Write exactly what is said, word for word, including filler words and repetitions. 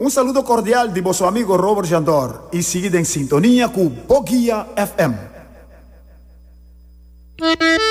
Um saludo cordial de vosso amigo Robert Jandor e seguida em sintonia com Boguia F M.